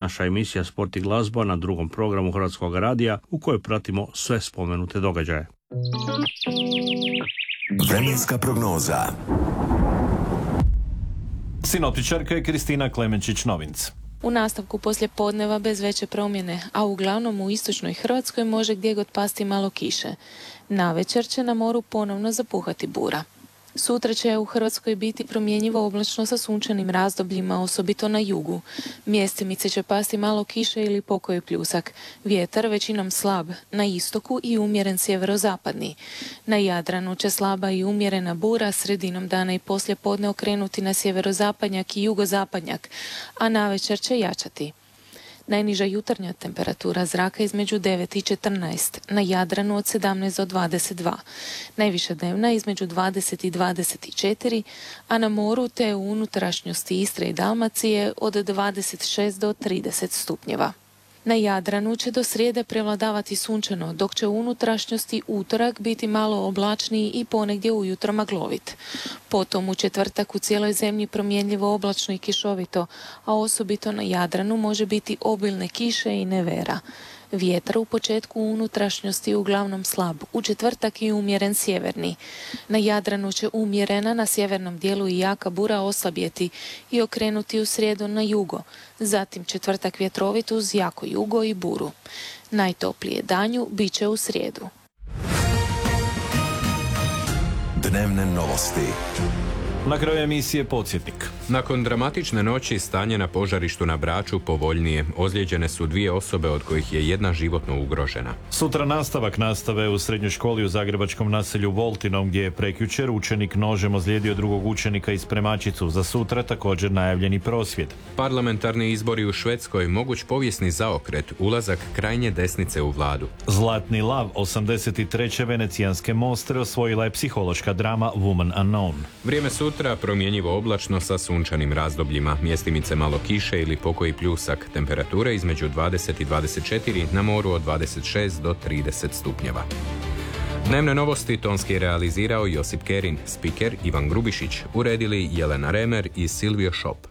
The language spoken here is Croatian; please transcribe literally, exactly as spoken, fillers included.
naša emisija Sport i glazba na drugom programu Hrvatskog radija u kojoj pratimo sve spomenute događaje. Vremenska prognoza. Sinoptičarka je Kristina Klemenčić-Novinc. U nastavku poslijepodneva bez veće promjene, a uglavnom u istočnoj Hrvatskoj može gdje god pasti malo kiše. Navečer će na moru ponovno zapuhati bura. Sutra će u Hrvatskoj biti promjenjivo oblačno sa sunčanim razdobljima, osobito na jugu. Mjestimice će pasti malo kiše ili pokoji pljusak. Vjetar većinom slab, na istoku i umjeren sjeverozapadni. Na Jadranu će slaba i umjerena bura, sredinom dana i poslije podne okrenuti na sjeverozapadnjak i jugozapadnjak, a navečer će jačati. Najniža jutarnja temperatura zraka između devet i četrnaest, na Jadranu od sedamnaest do dvadeset dva, najviša dnevna između dvadeset i dvadeset četiri, a na moru te u unutrašnjosti Istre i Dalmacije od dvadeset šest do trideset stupnjeva. Na Jadranu će do srijede prevladavati sunčano, dok će u unutrašnjosti utorak biti malo oblačniji i ponegdje ujutro maglovit. Potom u četvrtak u cijeloj zemlji promjenljivo oblačno i kišovito, a osobito na Jadranu može biti obilne kiše i nevera. Vjetar u početku u unutrašnjosti uglavnom slab, u četvrtak i umjeren sjeverni. Na Jadranu će umjerena, na sjevernom dijelu i jaka bura oslabjeti i okrenuti u srijedu na jugo. Zatim četvrtak vjetrovit uz jako jugo i buru. Najtoplije danju bit će u srijedu. Dnevne novosti. Na kraju emisije podsjetnik. Nakon dramatične noći stanje na požarištu na Braču povoljnije. Ozlijeđene su dvije osobe od kojih je jedna životno ugrožena. Sutra nastavak nastave u srednjoj školi u zagrebačkom naselju Voltinom, gdje je prekjučer učenik nožem ozlijedio drugog učenika i spremačicu. Za sutra također najavljeni prosvjed. Parlamentarni izbori u Švedskoj, moguć povijesni zaokret, ulazak krajnje desnice u vladu. Zlatni lav osamdeset treće venecijanske mostre osvojila je psihološka drama Woman Unknown. Vrijeme sutra promjenjivo oblačno sa sunčanim razdobljima, mjestimice malo kiše ili pokoji pljusak, temperature između dvadeset i dvadeset četiri, na moru od dvadeset šest do trideset stupnjeva. Dnevne novosti tonski je realizirao Josip Kerin, spiker Ivan Grubišić, uredili Jelena Remer i Silvio Šop.